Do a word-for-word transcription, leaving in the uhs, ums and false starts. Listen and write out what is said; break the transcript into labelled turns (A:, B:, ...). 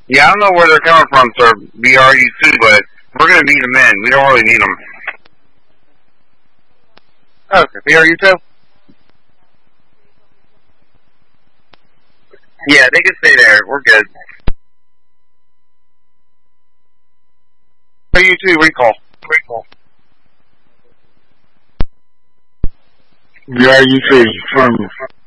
A: Yeah, I don't know where they're coming from, sir. B R U two, but we're going to need them in. We don't really need them.
B: Okay, B R U two?
A: Yeah, they can stay there. We're good.
B: B R U two, recall. Recall.
C: B R U two, affirmative.